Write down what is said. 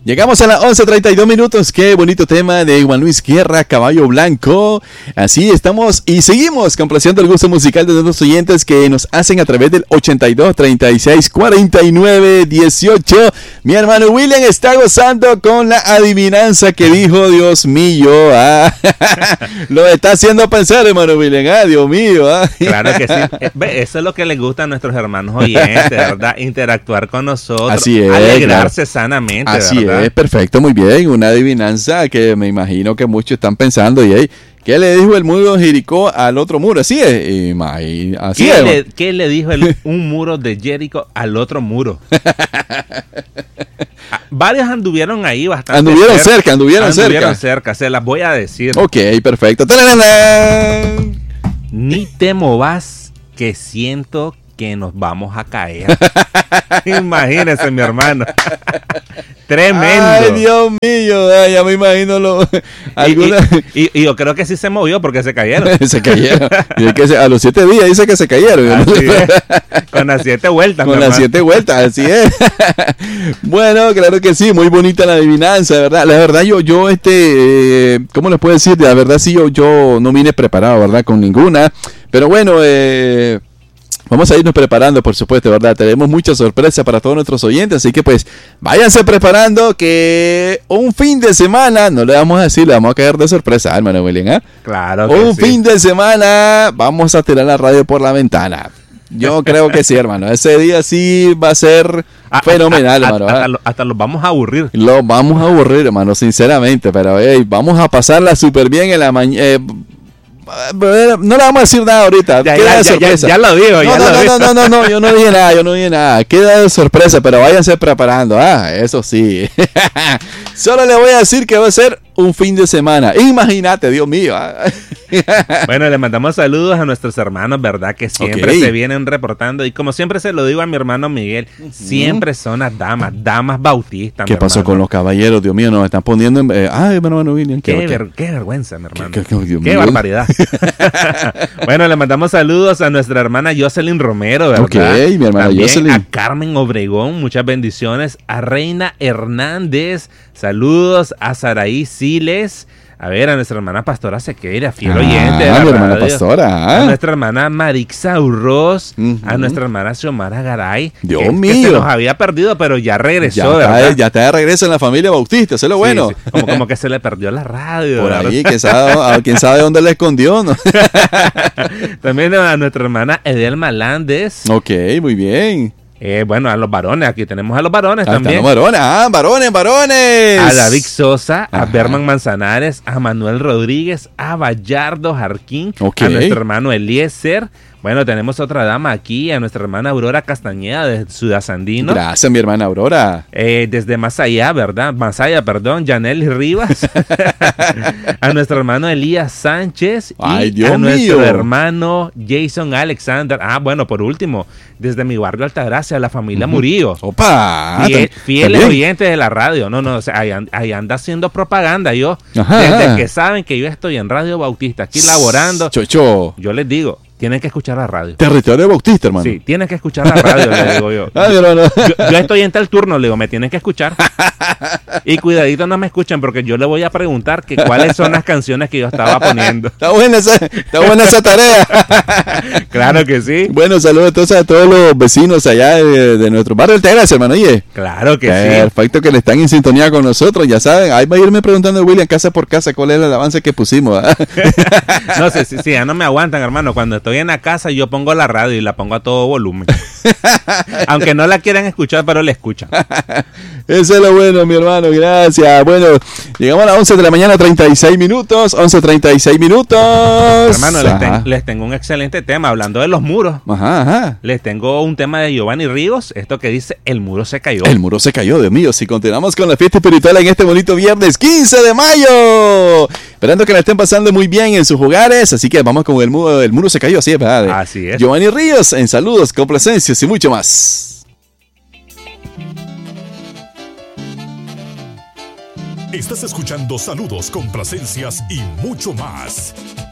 Llegamos a las 11:32 minutos. Qué bonito tema de Juan Luis Guerra, Caballo Blanco. Así estamos y seguimos complaciendo el gusto musical de nuestros oyentes que nos hacen a través del 82 36 49 18. Mi hermano William está gozando con la adivinanza que dijo, Dios mío. Lo está haciendo pensar, hermano William. Dios mío. Claro que sí. Eso es lo que les gusta a nuestros hermanos oyentes, ¿verdad? Interactuar con nosotros. Así es, alegrarse claro. sanamente, Así ¿verdad? es, perfecto, muy bien. Una adivinanza que me imagino que muchos están pensando. Y hey, ¿qué le dijo el muro de Jericó al otro muro? Así es. Así es. ¿Qué le dijo un muro de Jericó al otro muro? Varios anduvieron ahí bastante. Anduvieron cerca. Se las voy a decir. Ok, perfecto. ¡Tararán! Ni te movas, que siento que nos vamos a caer. Imagínese, mi hermano. Tremendo. Ay, Dios mío, ya me imagino y yo creo que sí se movió porque se cayeron. Se cayeron. Y es que a los 7 días dice que se cayeron. Así es. Con las 7 vueltas. Con las 7 vueltas, así es. Bueno, claro que sí, muy bonita la adivinanza, ¿verdad? La verdad, yo ¿cómo les puedo decir? La verdad, sí, yo no vine preparado, ¿verdad? Con ninguna. Pero bueno, vamos a irnos preparando, por supuesto, ¿verdad? Tenemos muchas sorpresas para todos nuestros oyentes, así que pues váyanse preparando que un fin de semana, no le vamos a decir, le vamos a caer de sorpresa, hermano William, Claro que un sí. fin de semana vamos a tirar la radio por la ventana. Yo creo que sí, hermano. Ese día sí va a ser fenomenal, hermano. Hasta los vamos a aburrir. Los vamos a aburrir, hermano, sinceramente, pero hey, vamos a pasarla súper bien en la mañana. No le vamos a decir nada ahorita. Queda de sorpresa. Ya lo digo. No, yo no dije nada. Queda de sorpresa, pero váyanse preparando. Eso sí. Solo le voy a decir que va a ser un fin de semana. Imagínate, Dios mío. Bueno, le mandamos saludos a nuestros hermanos, ¿verdad? Que siempre se vienen reportando. Y como siempre se lo digo a mi hermano Miguel, siempre son las damas bautistas. ¿Qué pasó con los caballeros? Dios mío, nos están poniendo en... hermano William. Qué vergüenza, mi hermano. Qué barbaridad. Bueno, le mandamos saludos a nuestra hermana Jocelyn Romero, ¿verdad? Ok, mi hermana también Jocelyn. A Carmen Obregón, muchas bendiciones. A Reina Hernández, saludos. A Saraí Siles. A ver, a nuestra hermana Pastora Sequeira, fiel oyente de la mi hermana radio. Pastora. A nuestra hermana Marixa Urroz. A nuestra hermana Xiomara Garay. Dios que mío. se nos había perdido, pero ya regresó, ¿verdad? Ya está de regreso en la familia bautista, eso es lo bueno. Sí. Como que se le perdió la radio. Por ¿verdad? ahí, quién sabe dónde la escondió, ¿no? También a nuestra hermana Edelma Lández. Ok, muy bien. Bueno, a los varones, aquí tenemos a los varones también. Están los varones, varones. A David Sosa, Ajá. a Berman Manzanares, a Manuel Rodríguez, a Bayardo Jarquín, Ok. a nuestro hermano Eliezer. Bueno, tenemos otra dama aquí, a nuestra hermana Aurora Castañeda de Ciudad Sandino. Gracias, mi hermana Aurora. Desde Masaya, perdón, Yaneli Rivas. A nuestro hermano Elías Sánchez. Ay, y Dios a nuestro mío. hermano Jason Alexander. Bueno, por último, desde mi barrio Altagracia, la familia Murillo. Opa. Fieles ¿también? oyentes de la radio. No, o sea, ahí anda haciendo propaganda yo. Ajá. Desde que saben que yo estoy en Radio Bautista, aquí laborando. Chocho. Yo les digo, tienen que escuchar la radio. Territorio bautista, hermano. Sí, tienen que escuchar la radio, le digo yo. Ay, hermano. Yo estoy en tal turno, le digo, me tienen que escuchar. Y cuidadito no me escuchan porque yo le voy a preguntar que cuáles son las canciones que yo estaba poniendo. Está buena esa tarea. Claro que sí. Bueno, saludos entonces a todos los vecinos allá de nuestro barrio Altagracia, hermano. Oye. Claro que sí. Perfecto, que le están en sintonía con nosotros, ya saben. Ahí va a irme preguntando William casa por casa cuál es el avance que pusimos. No sé, si ya no me aguantan, hermano. Cuando estoy en la casa yo pongo la radio y la pongo a todo volumen. Aunque no la quieran escuchar, pero la escuchan. Eso es lo bueno, mi hermano, gracias. Bueno, llegamos a las 11 de la mañana, 36 minutos, 11:36 minutos. Hermano, les tengo un excelente tema, hablando de los muros. Ajá. Les tengo un tema de Giovanni Ríos, esto que dice, el muro se cayó. El muro se cayó, Dios mío. Si continuamos con la fiesta espiritual en este bonito viernes 15 de mayo. Esperando que la estén pasando muy bien en sus hogares. Así que vamos con el muro se cayó, así es, ¿verdad? Así es. Giovanni Ríos en saludos, complacencias y mucho más. Estás escuchando saludos, complacencias y mucho más.